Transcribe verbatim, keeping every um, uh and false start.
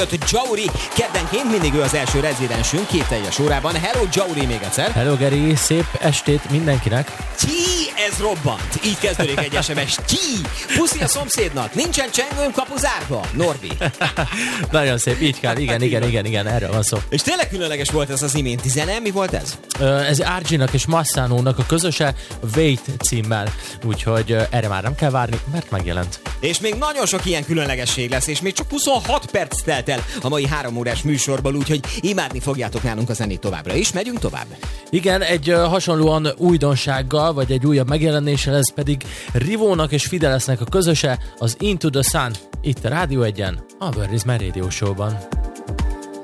Jauri, keddenként mindig ő az első rezidensünk két teljes órában. Hello Jauri még egyszer. Hello Geri, szép estét mindenkinek. Tí, ez robbant. Így kezdődik egy es em es. Tí, puszi a szomszédnak. Nincsen csengőm kapuzárba. Norbi. Nagyon szép, így kell. Igen, igen, igen, igen, erről van szó. És tényleg különleges volt ez az iménti zene. Mi volt ez? Ez er gé-nak és Massánónak a közöse Wait címmel. Úgyhogy erre már nem kell várni, mert megjelent. És még nagyon sok ilyen különlegesség lesz, és még csak huszonhat perc telt el a mai három órás műsorból, úgyhogy imádni fogjátok nálunk a zenét továbbra is. Megyünk tovább. Igen, egy uh, hasonlóan újdonsággal, vagy egy újabb megjelenéssel, ez pedig Rivónak és Fidelesnek a közöse, az Into the Sun, itt a Rádió egyen, a Where is My Radio Show-ban.